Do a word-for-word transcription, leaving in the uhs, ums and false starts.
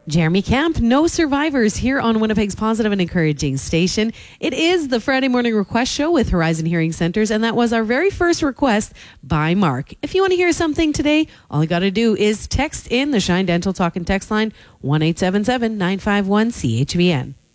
Jeremy Camp, no survivors here on Winnipeg's positive and encouraging station. It is the Friday Morning Request Show with Horizon Hearing Centers, and that was our very first request by Mark. If you want to hear something today, all you got to do is text in the Shine Dental Talk and text line one eight seven seven, nine five one, C H V N.